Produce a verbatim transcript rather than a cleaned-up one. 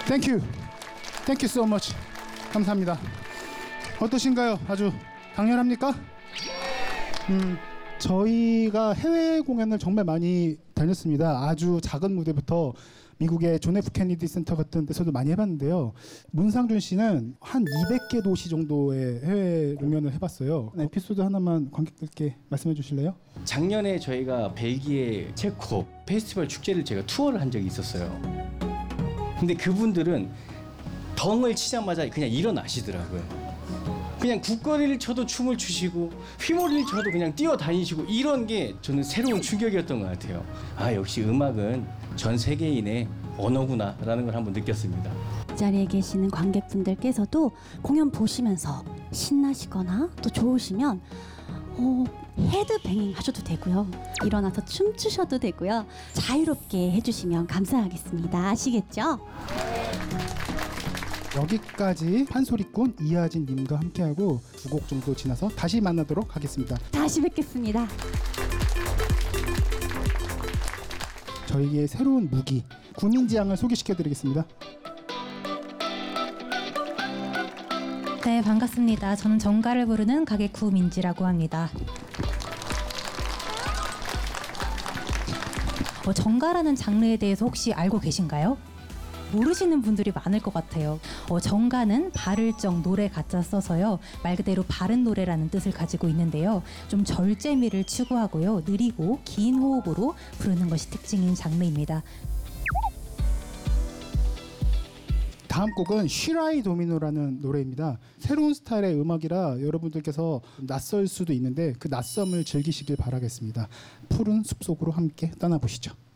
땡큐. 땡큐 so much. 감사합니다. 어떠신가요? 아주 강렬합니까? 음, 저희가 해외 공연을 정말 많이 다녔습니다. 아주 작은 무대부터 미국의 존 F 케네디 센터 같은 데서도 많이 해봤는데요. 문상준 씨는 한 이백 개 도시 정도의 해외 공연을 해봤어요. 에피소드 하나만 관객들께 말씀해 주실래요? 작년에 저희가 벨기에 체코 페스티벌 축제를 제가 투어를 한 적이 있었어요. 근데 그분들은 덩을 치자마자 그냥 일어나시더라고요. 그냥 국거리를 쳐도 춤을 추시고 휘몰이를 쳐도 그냥 뛰어다니시고 이런 게 저는 새로운 충격이었던 것 같아요. 아, 역시 음악은 전 세계인의 언어구나 라는 걸 한번 느꼈습니다. 이 자리에 계시는 관객분들께서도 공연 보시면서 신나시거나 또 좋으시면 어, 헤드뱅잉 하셔도 되고요. 일어나서 춤추셔도 되고요. 자유롭게 해주시면 감사하겠습니다. 아시겠죠? 여기까지 판소리꾼 이하진 님과 함께하고 두 곡 정도 지나서 다시 만나도록 하겠습니다. 다시 뵙겠습니다. 저희의 새로운 무기 구민지향을 소개시켜드리겠습니다. 네, 반갑습니다. 저는 정가를 부르는 가게 구민지라고 합니다. 어, 정가라는 장르에 대해서 혹시 알고 계신가요? 모르시는 분들이 많을 것 같아요. 어, 정가는 바를 적 노래 가짜 써서요. 말 그대로 바른 노래라는 뜻을 가지고 있는데요. 좀 절제미를 추구하고요. 느리고 긴 호흡으로 부르는 것이 특징인 장르입니다. 다음 곡은 쉬라이 도미노라는 노래입니다. 새로운 스타일의 음악이라 여러분들께서 낯설 수도 있는데 그 낯섦을 즐기시길 바라겠습니다. 푸른 숲속으로 함께 떠나보시죠.